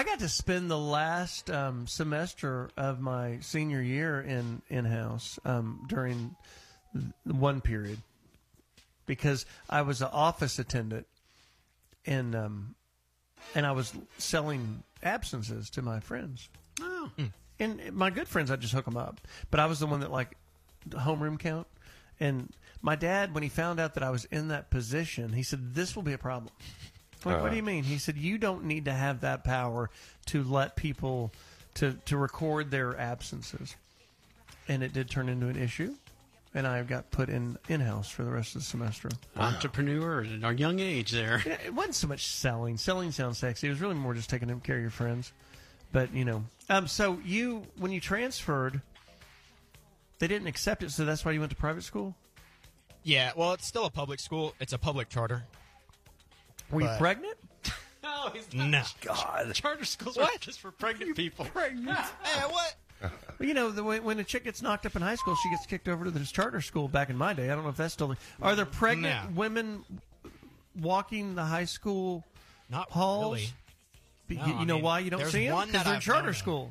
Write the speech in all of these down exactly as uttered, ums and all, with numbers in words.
I got to spend the last um, semester of my senior year in in-house um, during one period because I was an office attendant and um, and I was selling absences to my friends. Oh. And my good friends, I'd just hook them up. But I was the one that, like, homeroom count. And my dad, when he found out that I was in that position, he said, this will be a problem. I'm like, Uh. what do you mean? He said, you don't need to have that power to let people, to, to record their absences. And it did turn into an issue. And I got put in in-house for the rest of the semester. Entrepreneur at a young age there. Yeah, it wasn't so much selling. Selling sounds sexy. It was really more just taking care of your friends. But, you know. Um, so you, when you transferred, they didn't accept it, so that's why you went to private school? Yeah, well, it's still a public school. It's a public charter. Were you But- pregnant? No, he's not. No. God. Charter schools are just for pregnant people. Pregnant? Hey, what? Well, you know, the, way- when a chick gets knocked up in high school, she gets kicked over to this charter school back in my day. I don't know if that's still... The, are there pregnant No. women walking the high school Not halls? really. Be- No, you I know mean, why you don't there's see them? one Because that they're in I've charter known of. school.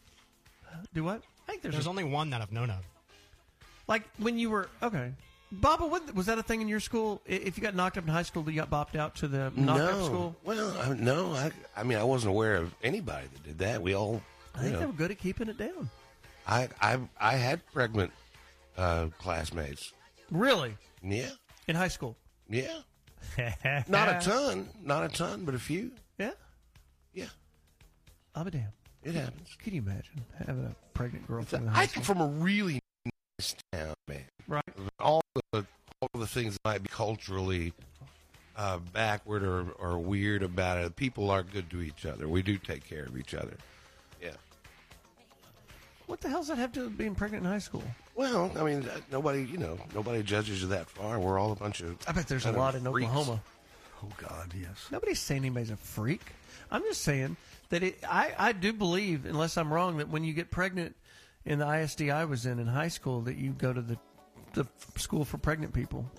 Do what? I think there's, There's a, only one that I've known of. like when you were okay. Baba, what, was that a thing in your school? I- If you got knocked up in high school, you got bopped out to the knocked up no. school? Well, I, no. I, I mean, I wasn't aware of anybody that did that. We all, I you think know, they were good at keeping it down. I, I, I had pregnant uh, classmates. Really? Yeah, In high school? yeah. Not a ton, not a ton, but a few. Yeah? Yeah, I'll be damned. it happens. Could you imagine having a pregnant girlfriend in high I school? come from a really nice town, man. Right. All the all the things that might be culturally uh, backward or, or weird about it, people are good to each other. We do take care of each other. Yeah. What the hell does that have to do with being pregnant in high school? Well, I mean, uh, nobody, you know, nobody judges you that far. We're all a bunch of. I bet there's a kind of lot in freaks. Oklahoma. Oh, God, yes. Nobody's saying anybody's a freak. I'm just saying that it, I, I do believe, unless I'm wrong, that when you get pregnant in the I S D I was in in high school, that you go to the the school for pregnant people.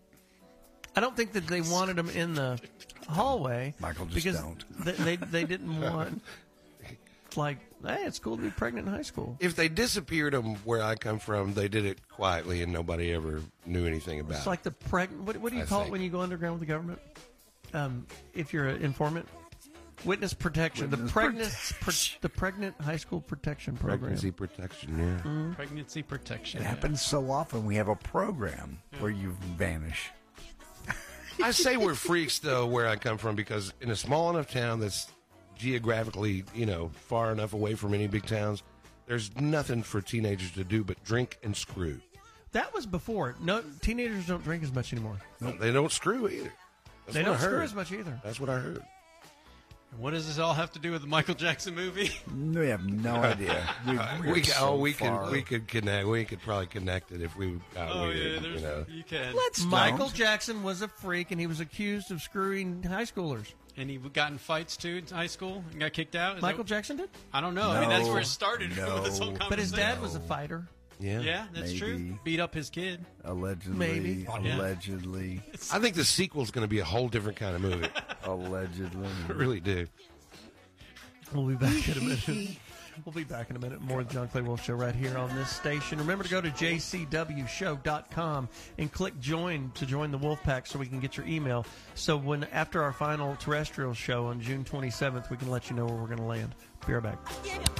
I don't think that they wanted them in the hallway. Michael, just because don't. They, they they didn't want like, hey, it's cool to be pregnant in high school. If they disappeared them where I come from, they did it quietly and nobody ever knew anything about It's it. like the pregnant. What, what do you I call think. it when you go underground with the government? Um, if you're an informant, witness protection. Witness the pregnant, pre- the pregnant high school protection program. Pregnancy protection, yeah. Mm-hmm. Pregnancy protection. It happens so often. We have a program where you vanish. I say we're freaks, though, where I come from, because in a small enough town that's geographically, you know, far enough away from any big towns, there's nothing for teenagers to do but drink and screw. That was before. No, teenagers don't drink as much anymore. No, they don't screw either. That's they what don't I screw heard. as much either. That's what I heard. What does this all have to do with the Michael Jackson movie? We have no idea. We, we're We could, so oh, we far. could, we could connect. We could probably connect it if we got Oh, weird, yeah, there's, you know. you can. Let's Michael Jackson was a freak, and he was accused of screwing high schoolers. And he got in fights, too, in high school and got kicked out? Is Michael that, Jackson did? I don't know. I mean, that's where it No, started no. with this whole conversation. But his dad was a fighter. Yeah. Yeah, that's true. Maybe. Beat up his kid. Allegedly. Maybe. Yeah. Allegedly. I think the sequel's going to be a whole different kind of movie. Allegedly. I really do. We'll be back in a minute. We'll be back in a minute. More of the John Clay Wolf Show right here on this station. Remember to go to j c w show dot com and click join to join the Wolf Pack so we can get your email. So when after our final terrestrial show on June twenty-seventh, we can let you know where we're going to land. Be right back.